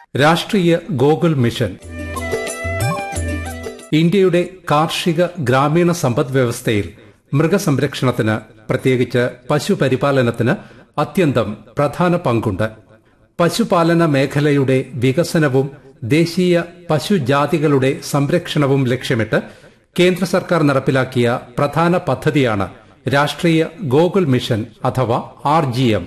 രാഷ്ട്രീയ ഗോകുൽ മിഷൻ ഇന്ത്യയുടെ കാർഷിക ഗ്രാമീണ സമ്പദ് വ്യവസ്ഥയിൽ മൃഗസംരക്ഷണത്തിന്, പ്രത്യേകിച്ച് പശുപരിപാലനത്തിന് അത്യന്തം പ്രധാന പങ്കുണ്ട്. പശുപാലന മേഖലയുടെ വികസനവും ദേശീയ പശുജാതികളുടെ സംരക്ഷണവും ലക്ഷ്യമിട്ട് കേന്ദ്ര സർക്കാർ നടപ്പിലാക്കിയ പ്രധാന പദ്ധതിയാണ് രാഷ്ട്രീയ ഗോകുൽ മിഷൻ അഥവാ RGM.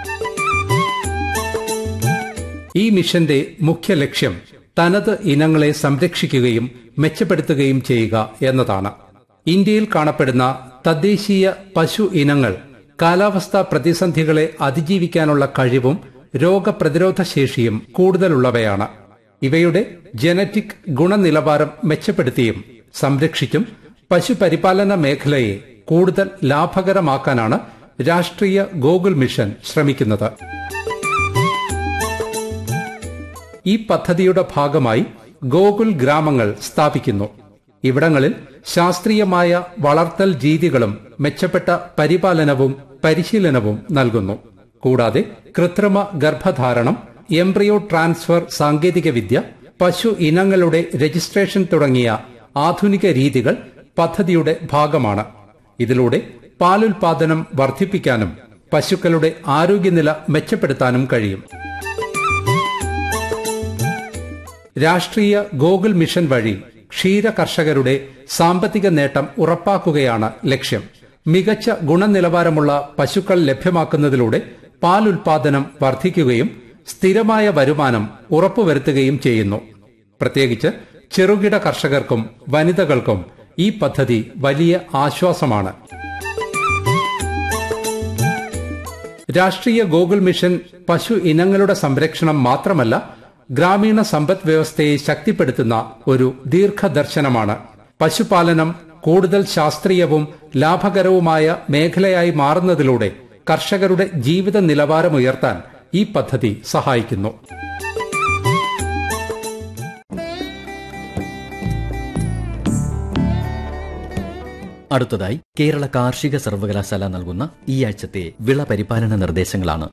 ഈ മിഷന്റെ മുഖ്യ ലക്ഷ്യം തനത് ഇനങ്ങളെ സംരക്ഷിക്കുകയും മെച്ചപ്പെടുത്തുകയും ചെയ്യുക എന്നതാണ്. ഇന്ത്യയിൽ കാണപ്പെടുന്ന തദ്ദേശീയ പശു ഇനങ്ങൾ കാലാവസ്ഥാ പ്രതിസന്ധികളെ അതിജീവിക്കാനുള്ള കഴിവും രോഗപ്രതിരോധ ശേഷിയും കൂടുതലുള്ളവയാണ്. ഇവയുടെ ജനറ്റിക് ഗുണനിലവാരം മെച്ചപ്പെടുത്തിയും സംരക്ഷിച്ചും പശുപരിപാലന മേഖലയെ കൂടുതൽ ലാഭകരമാക്കാനാണ് രാഷ്ട്രീയ ഗോകുൽ മിഷൻ ശ്രമിക്കുന്നത്. ഈ പദ്ധതിയുടെ ഭാഗമായി ഗോകുൽ ഗ്രാമങ്ങൾ സ്ഥാപിക്കുന്നു. ഇവിടങ്ങളിൽ ശാസ്ത്രീയമായ വളർത്തൽ രീതികളും മെച്ചപ്പെട്ട പരിപാലനവും പരിശീലനവും നൽകുന്നു. കൂടാതെ കൃത്രിമ ഗർഭധാരണം, എംബ്രിയോ ട്രാൻസ്ഫർ സാങ്കേതികവിദ്യ, പശു ഇനങ്ങളുടെ രജിസ്ട്രേഷൻ തുടങ്ങിയ ആധുനിക രീതികൾ പദ്ധതിയുടെ ഭാഗമാണ്. ഇതിലൂടെ പാലുൽപാദനം വർദ്ധിപ്പിക്കാനും പശുക്കളുടെ ആരോഗ്യനില മെച്ചപ്പെടുത്താനും കഴിയും. രാഷ്ട്രീയ ഗോകുൽ മിഷൻ വഴി ക്ഷീര കർഷകരുടെ സാമ്പത്തിക നേട്ടം ഉറപ്പാക്കുകയാണ് ലക്ഷ്യം. മികച്ച ഗുണനിലവാരമുള്ള പശുക്കൾ ലഭ്യമാക്കുന്നതിലൂടെ പാലുൽപാദനം വർദ്ധിക്കുകയും സ്ഥിരമായ വരുമാനം ഉറപ്പുവരുത്തുകയും ചെയ്യുന്നു. പ്രത്യേകിച്ച് ചെറുകിട കർഷകർക്കും വനിതകൾക്കും ഈ പദ്ധതി വലിയ ആശ്വാസമാണ്. രാഷ്ട്രീയ ഗോകുൽ മിഷൻ പശു ഇനങ്ങളുടെ സംരക്ഷണം മാത്രമല്ല, ഗ്രാമീണ സമ്പദ് വ്യവസ്ഥയെ ശക്തിപ്പെടുത്തുന്ന ഒരു ദീർഘദർശനമാണ്. പശുപാലനം കൂടുതൽ ശാസ്ത്രീയവും ലാഭകരവുമായ മേഖലയായി മാറുന്നതിലൂടെ കർഷകരുടെ ജീവിത നിലവാരമുയർത്താൻ ഈ പദ്ധതി സഹായിക്കുന്നു. അടുത്തതായി കേരള കാർഷിക സർവകലാശാല നൽകുന്ന ഈ ആഴ്ചത്തെ വിള പരിപാലന നിർദ്ദേശങ്ങളാണ്.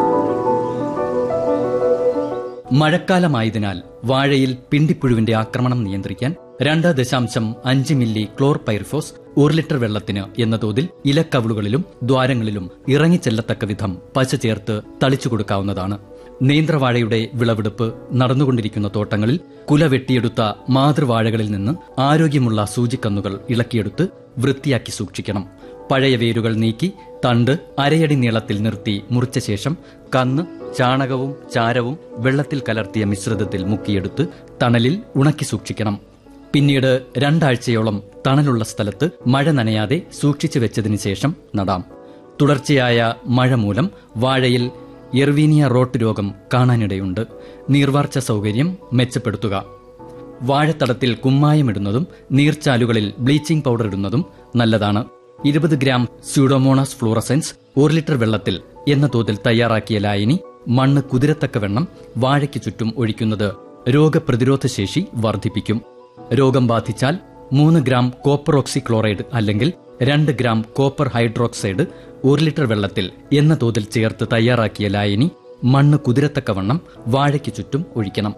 മഴക്കാലമായതിനാൽ വാഴയിൽ പിണ്ടിപ്പുഴുവിന്റെ ആക്രമണം നിയന്ത്രിക്കാൻ 2.5 മില്ലി ക്ലോർപൈറിഫോസ് 1 ലിറ്റർ വെള്ളത്തിന് എന്ന തോതിൽ ഇലക്കവിളുകളിലും ദ്വാരങ്ങളിലും ഇറങ്ങിച്ചെല്ലത്തക്ക വിധം പശ ചേർത്ത് തളിച്ചു കൊടുക്കാവുന്നതാണ്. നേന്ത്രവാഴയുടെ വിളവെടുപ്പ് നടന്നുകൊണ്ടിരിക്കുന്ന തോട്ടങ്ങളിൽ കുല വെട്ടിയെടുത്ത മാതൃവാഴകളിൽ നിന്ന് ആരോഗ്യമുള്ള സൂചിക്കന്നുകൾ ഇളക്കിയെടുത്ത് വൃത്തിയാക്കി സൂക്ഷിക്കണം. പഴയ വേരുകൾ നീക്കി തണ്ട് അരയടി നീളത്തിൽ നിർത്തി മുറിച്ച ശേഷം കന്ന്, ചാണകവും ചാരവും വെള്ളത്തിൽ കലർത്തിയ മിശ്രിതത്തിൽ മുക്കിയെടുത്ത് തണലിൽ ഉണക്കി സൂക്ഷിക്കണം. പിന്നീട് 2 ആഴ്ചയോളം തണലുള്ള സ്ഥലത്ത് മഴ നനയാതെ സൂക്ഷിച്ചു വെച്ചതിന് ശേഷം നടാം. തുടർച്ചയായ മഴ മൂലം വാഴയിൽ എർവീനിയ റോട്ട് രോഗം കാണാനിടയുണ്ട്. നീർവാർച്ച സൗകര്യം മെച്ചപ്പെടുത്തുക. വാഴത്തടത്തിൽ കുമ്മായമിടുന്നതും നീർച്ചാലുകളിൽ ബ്ലീച്ചിംഗ് പൗഡർ ഇടുന്നതും നല്ലതാണ്. 20 ഗ്രാം സ്യൂഡോമോണാസ് ഫ്ലൂറസെൻസ് 1 ലിറ്റർ വെള്ളത്തിൽ എന്ന തോതിൽ തയ്യാറാക്കിയ ലായനി മണ്ണ് കുതിരത്തക്കവണ്ണം വാഴയ്ക്ക് ചുറ്റും ഒഴിക്കുന്നത് രോഗപ്രതിരോധ ശേഷി വർദ്ധിപ്പിക്കും. രോഗം ബാധിച്ചാൽ 3 ഗ്രാം കോപ്പർ ഓക്സിക്ലോറൈഡ് അല്ലെങ്കിൽ 2 ഗ്രാം കോപ്പർ ഹൈഡ്രോക്സൈഡ് 1 ലിറ്റർ വെള്ളത്തിൽ എന്ന തോതിൽ ചേർത്ത് തയ്യാറാക്കിയ ലായനി മണ്ണ് കുതിരത്തക്കവണ്ണം വാഴയ്ക്ക് ചുറ്റും ഒഴിക്കണം.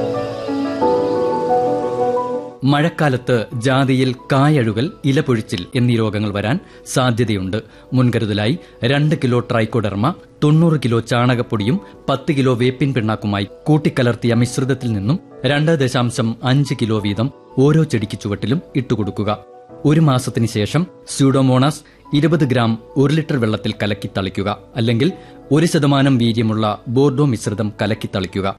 മഴക്കാലത്ത് ജാതിയിൽ കായഴുകൽ, ഇലപൊഴിച്ചിൽ എന്നീ രോഗങ്ങൾ വരാൻ സാധ്യതയുണ്ട്. മുൻകരുതലായി 2 കിലോ ട്രൈക്കോഡെർമ, 90 കിലോ ചാണകപ്പൊടിയും 10 കിലോ വേപ്പിൻ പിണ്ണാക്കുമായി കൂട്ടിക്കലർത്തിയ മിശ്രിതത്തിൽ നിന്നും 2.5 കിലോ വീതം ഓരോ ചെടിക്ക് ചുവട്ടിലും ഇട്ടുകൊടുക്കുക. 1 മാസത്തിന് ശേഷം സ്യൂഡോമോണാസ് 20 ഗ്രാം 1 ലിറ്റർ വെള്ളത്തിൽ കലക്കി തളിക്കുക, അല്ലെങ്കിൽ 1% വീര്യമുള്ള ബോർഡോ മിശ്രിതം കലക്കി തളിക്കുക.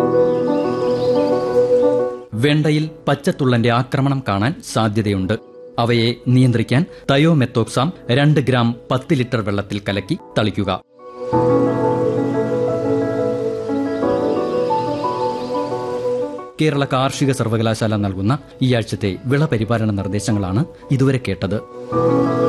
വെണ്ടയിൽ പച്ചത്തുള്ളന്റെ ആക്രമണം കാണാൻ സാധ്യതയുണ്ട്. അവയെ നിയന്ത്രിക്കാൻ തയോമെത്തോക്സാം 2 ഗ്രാം 10 ലിറ്റർ വെള്ളത്തിൽ കലക്കി തളിക്കുക. കേരള കാർഷിക സർവകലാശാല നൽകുന്ന ഈ ആഴ്ചത്തെ വിള പരിപാലന നിർദ്ദേശങ്ങളാണ് ഇതുവരെ കേട്ടത്.